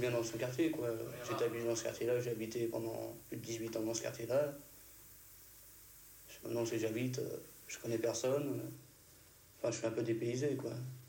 bien dans ce quartier, quoi. J'étais habité dans ce quartier-là, j'ai habité pendant plus de 18 ans dans ce quartier-là. Maintenant, si j'habite, je connais personne. Enfin, je suis un peu dépaysé, quoi.